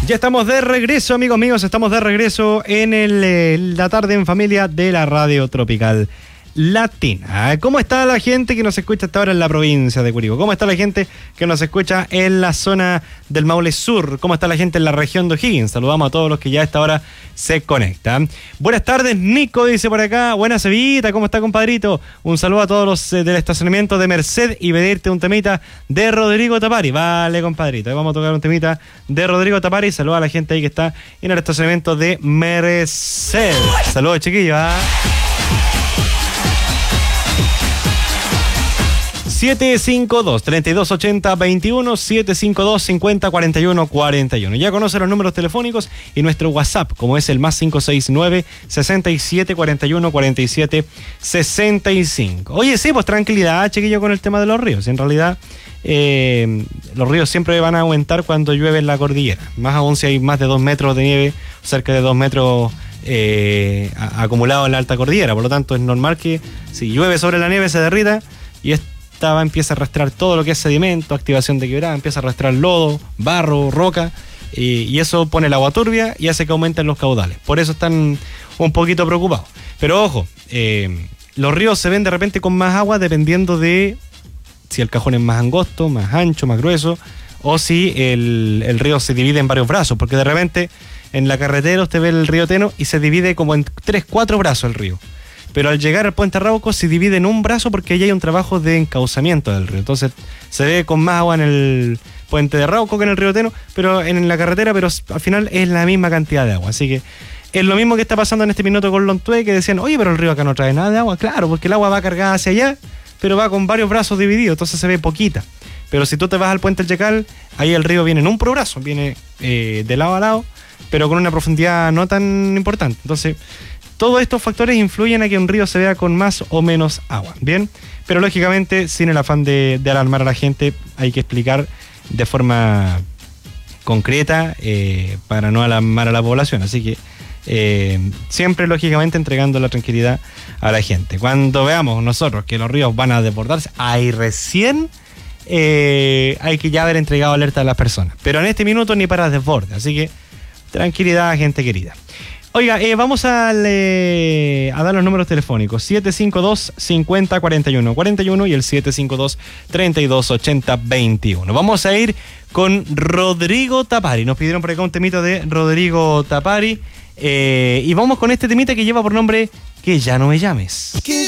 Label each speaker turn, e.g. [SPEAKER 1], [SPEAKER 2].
[SPEAKER 1] Ya estamos de regreso, amigos míos, estamos de regreso en la tarde en familia de la Radio Tropical Latina. ¿Cómo está la gente que nos escucha hasta ahora en la provincia de Curicó? ¿Cómo está la gente que nos escucha en la zona del Maule Sur? ¿Cómo está la gente en la región de O'Higgins? Saludamos a todos los que ya a esta hora se conectan. Buenas tardes, Nico, dice por acá. Buenas, Evita, ¿cómo está, compadrito? Un saludo a todos los del estacionamiento de Merced y pedirte un temita de Rodrigo Tapari. Vale, compadrito, vamos a tocar un temita de Rodrigo Tapari. Saludos a la gente ahí que está en el estacionamiento de Merced. Saludos, chiquillos. 752-3280-21, 752-50-41-41. Ya conoce los números telefónicos y nuestro WhatsApp, como es el más 569-6741-4765. Oye, sí, pues tranquilidad, chiquillo, con el tema de los ríos. En realidad, los ríos siempre van a aumentar cuando llueve en la cordillera. Más aún si hay más de 2 metros de nieve, cerca de 2 metros acumulado en la alta cordillera. Por lo tanto, es normal que si llueve sobre la nieve se derrita y empieza a arrastrar todo lo que es sedimento, activación de quebrada, empieza a arrastrar lodo, barro, roca, y eso pone el agua turbia y hace que aumenten los caudales. Por eso están un poquito preocupados. Pero ojo, los ríos se ven de repente con más agua dependiendo de si el cajón es más angosto, más ancho, más grueso, o si el río se divide en varios brazos, porque de repente en la carretera usted ve el río Teno y se divide como en 3-4 brazos el río. Pero al llegar al puente Arauco se divide en un brazo porque ya hay un trabajo de encauzamiento del río. Entonces se ve con más agua en el puente de Arauco que en el río Teno, pero en la carretera, pero al final es la misma cantidad de agua. Así que es lo mismo que está pasando en este minuto con Lontué, que decían, oye, pero el río acá no trae nada de agua. Claro, porque el agua va cargada hacia allá, pero va con varios brazos divididos, entonces se ve poquita. Pero si tú te vas al puente El Yecal, ahí el río viene en un puro brazo, viene de lado a lado, pero con una profundidad no tan importante. Entonces, todos estos factores influyen a que un río se vea con más o menos agua, ¿bien? Pero lógicamente, sin el afán de alarmar a la gente, hay que explicar de forma concreta para no alarmar a la población. Así que siempre, lógicamente, entregando la tranquilidad a la gente. Cuando veamos nosotros que los ríos van a desbordarse, ahí recién hay que ya haber entregado alerta a las personas. Pero en este minuto ni para desborde. Así que tranquilidad, gente querida. Oiga, vamos a dar los números telefónicos, 752-50-41-41 y el 752-3280-21. Vamos a ir con Rodrigo Tapari. Nos pidieron por acá un temita de Rodrigo Tapari y vamos con este temita que lleva por nombre Que ya no me llames.